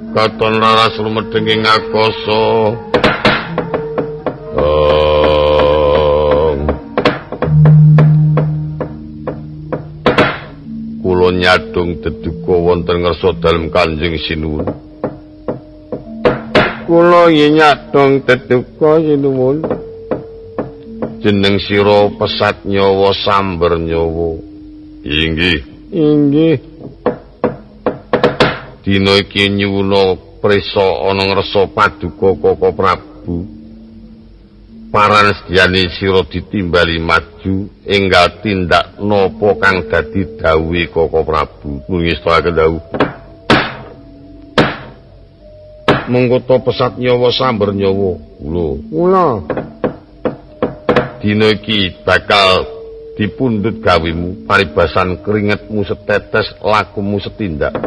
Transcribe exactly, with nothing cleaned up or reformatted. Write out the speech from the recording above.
katon laras lumedeng ing akasa. Kula nyadong deduka wonten ngersa dalem Kanjeng Sinuwun. Kula nyadong deduka Sinuwun. Jeneng sira Pesat Nyawa Samber Nyawa. Inggih, inggih. Dina iki nyuwuna prisa ana ngresa paduka Koko Prabu. Paran sedyane sira ditimbali maju enggal tindak napa kang dadi dawuhe Koko Prabu. Ngestakaken dawuh. Mengko Pesat Nyawa Samber Nyawa. Kula. Kula. Dina iki bakal dipundhut gawemu, paribasan keringetmu setetes, lakumu setindak.